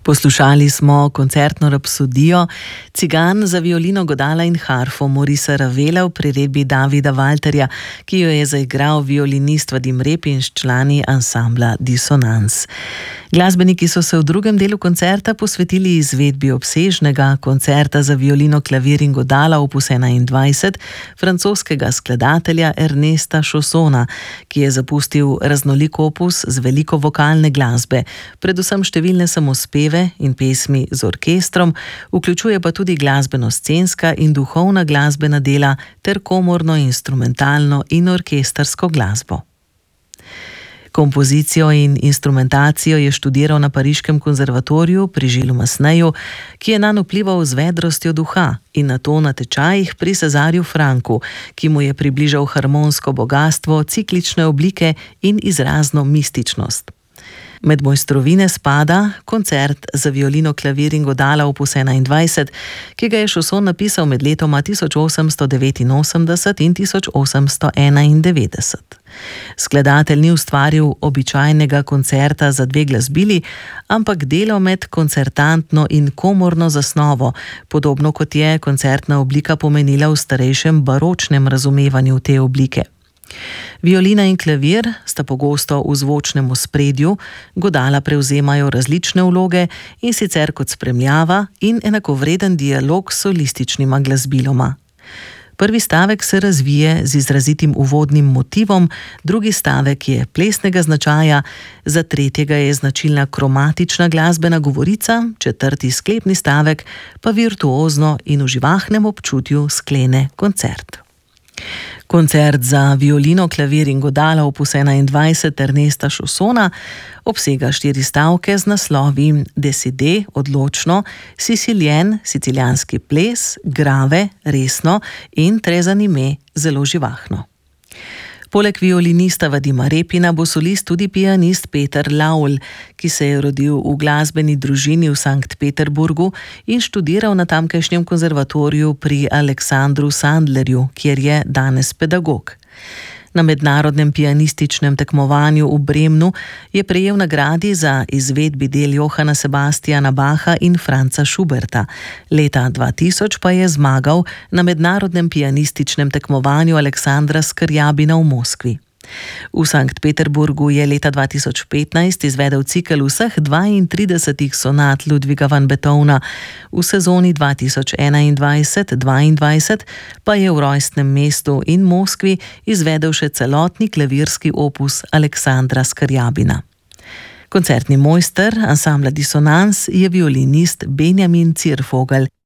Poslušali smo koncertno rapsodijo Cigan za violino, godala in harfo Morisa Ravela v priredbi Davida Walterja, ki jo je zaigral violinist Vadim Repin s člani ansambla Dissonance. Glasbeniki so se v drugem delu koncerta posvetili izvedbi obsežnega koncerta za violino, klavir in godala opus 21 francoskega skladatelja Ernesta Chaussona, ki je zapustil raznolik opus z veliko vokalne glasbe, predvsem številne samospeve in pesmi z orkestrom, vključuje pa tudi glasbeno-scenska in duhovna glasbena dela ter komorno, instrumentalno in orkestrsko glasbo. Kompozicijo in instrumentacijo je študiral na Pariškem konzervatoriju pri Žilu Masneju, ki je nanj vplival z vedrostjo duha, in nato na tečajih pri Césarju Francu, ki mu je približal harmonsko bogastvo, ciklične oblike in izrazno mističnost. Med mojstrovine spada koncert za violino, klavir in godala opus 21, ki ga je Chausson napisal med letoma 1889 in 1891. Skladatelj ni ustvaril običajnega koncerta za dve glasbili, ampak delo med koncertantno in komorno zasnovo, podobno kot je koncertna oblika pomenila v starejšem baročnem razumevanju te oblike. Violina in klavir sta pogosto v zvočnem ospredju, godala prevzemajo različne vloge, in sicer kot spremljava in enakovreden dialog s solističnima glasbiloma. Prvi stavek se razvije z izrazitim uvodnim motivom, drugi stavek je plesnega značaja, za tretjega je značilna kromatična glasbena govorica, četrti sklepni stavek pa virtuozno in v živahnem občutju sklene koncert. Koncert za violino, klavir in godala opus 21 Ernesta Chaussona obsega 4 stavke z naslovi Décidé, odločno, Sicilien, sicilijanski ples, Grave, resno in Très animé, zelo živahno. Poleg violinista Vadima Repina bo solist tudi pianist Peter Laul, ki se je rodil v glasbeni družini v Sankt Peterburgu in študiral na tamkajšnjem konzervatoriju pri Aleksandru Sandlerju, kjer je danes pedagog. Na mednarodnem pianističnem tekmovanju v Bremnu je prejel nagradi za izvedbi del Johana Sebastiana Bacha in Franza Schuberta. Leta 2000 pa je zmagal na mednarodnem pianističnem tekmovanju Aleksandra Skrjabina v Moskvi. V Sankt Peterburgu je leta 2015 izvedel cikel vseh 32 sonat Ludwiga van Beethovna, v sezoni 2021-22 pa je v rojstnem mestu in Moskvi izvedel še celotni klavirski opus Aleksandra Skrjabina. Koncertni mojster ansambla Dissonance je violinist Benjamin Ziervogel.